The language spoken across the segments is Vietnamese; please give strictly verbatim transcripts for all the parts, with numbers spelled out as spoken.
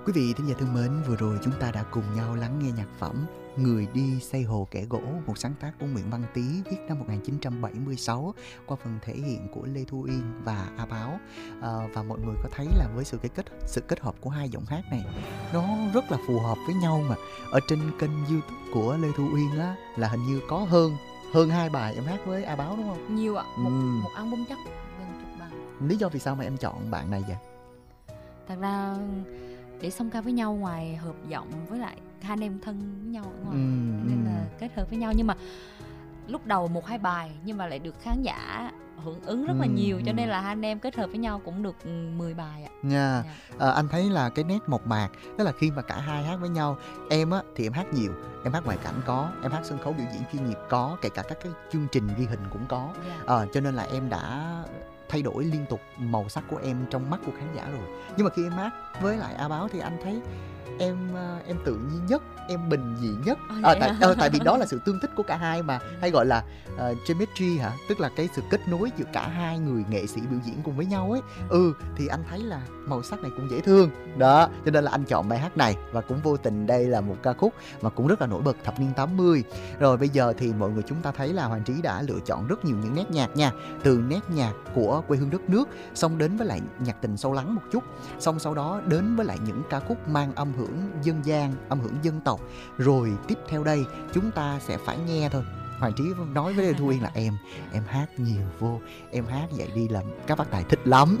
Quý vị thính giả thân mến, vừa rồi chúng ta đã cùng nhau lắng nghe nhạc phẩm Người đi xây hồ kẻ gỗ, một sáng tác của Nguyễn Văn Tý viết năm một nghìn chín trăm bảy mươi sáu qua phần thể hiện của Lê Thu Uyên và A Báo. À, và mọi người có thấy là với sự cái kết sự kết hợp của hai giọng hát này nó rất là phù hợp với nhau mà. Ở trên kênh YouTube của Lê Thu Uyên á là hình như có hơn hơn hai bài em hát với A Báo đúng không? Nhiều ạ, một, Ừm. một album chắc gần chục bài. Lý do vì sao mà em chọn bạn này vậy? Thật ra để song ca với nhau, ngoài hợp giọng với lại hai anh em thân với nhau đúng không? Ừm, Nên là ừm. kết hợp với nhau, nhưng mà lúc đầu một hai bài nhưng mà lại được khán giả hưởng ứng rất là Ừm, nhiều, cho ừm. nên là hai anh em kết hợp với nhau cũng được mười bài ạ. Nha, Dạ. à, anh thấy là cái nét mộc mạc, tức là khi mà cả hai hát với nhau, em á thì em hát nhiều, em hát ngoại cảnh có, em hát sân khấu biểu diễn chuyên nghiệp có, kể cả các cái chương trình ghi hình cũng có, Dạ. à, cho nên là em đã thay đổi liên tục màu sắc của em trong mắt của khán giả rồi. Nhưng mà khi em hát với lại A Báo thì anh thấy em ờ, em tự nhiên nhất, em bình dị nhất. Ồ, À, vậy tại hả? ờ, tại vì đó là sự tương thích của cả hai mà, hay gọi là uh, chemistry hả, tức là cái sự kết nối giữa cả hai người nghệ sĩ biểu diễn cùng với nhau ấy. Ừ, thì anh thấy là màu sắc này cũng dễ thương đó, cho nên là anh chọn bài hát này. Và cũng vô tình đây là một ca khúc mà cũng rất là nổi bật thập niên tám mươi. Rồi bây giờ thì mọi người chúng ta thấy là Hoàng Trí đã lựa chọn rất nhiều những nét nhạc nha, từ nét nhạc của quê hương đất nước, xong đến với lại nhạc tình sâu lắng một chút, xong sau đó đến với lại những ca khúc mang âm hưởng dân gian, âm hưởng dân tộc. Rồi tiếp theo đây chúng ta sẽ phải nghe thôi. Hoàng Trí nói với Lê Thu Uyên là em em hát nhiều vô, em hát vậy đi là các bác tài thích lắm.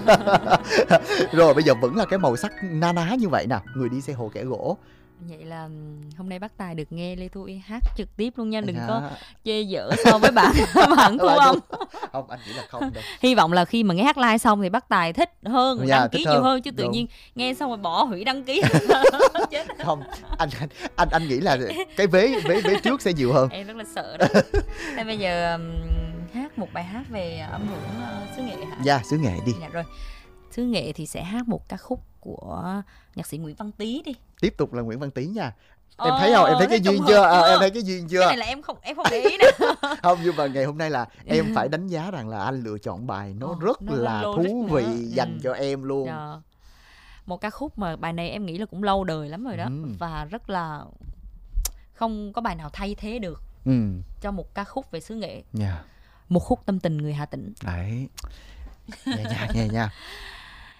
Rồi bây giờ vẫn là cái màu sắc na ná như vậy nè, Người đi xây hồ kẻ gỗ. Vậy là hôm nay bác Tài được nghe Lê Thu Uyên hát trực tiếp luôn nha, đừng Dạ. có chê dở so với bạn bạn thu âm. Không, anh nghĩ là không đâu. Hy vọng là khi mà nghe hát live xong thì bác Tài thích hơn, Dạ, đăng ký thích nhiều hơn. hơn, chứ tự Đúng. nhiên nghe xong rồi bỏ hủy đăng ký. Chết. Không, anh anh anh anh nghĩ là cái vế vế vế trước sẽ nhiều hơn. Em rất là sợ đó. Thế bây giờ um, hát một bài hát về âm hưởng uh, xứ Nghệ hả? Dạ, xứ Nghệ đi. Dạ rồi. Xứ Nghệ thì sẽ hát một ca khúc của nhạc sĩ Nguyễn Văn Tý đi. Tiếp tục là Nguyễn Văn Tý nha. Ồ, Em thấy không? Em thấy cái thấy duyên trùng chưa? hợp À, chưa? em thấy cái duyên chưa? Cái này là em không em không để ý nè. Không, nhưng mà ngày hôm nay là em phải đánh giá rằng là anh lựa chọn bài nó Ồ, rất nó là logic thú nữa. vị Ừ. dành cho em luôn. Dạ. Một ca khúc mà bài này em nghĩ là cũng lâu đời lắm rồi đó. Ừ. Và rất là không có bài nào thay thế được Ừ. cho một ca khúc về xứ Nghệ. Dạ. Một khúc tâm tình người Hà Tĩnh. Đấy. Nghe nha, nghe nha.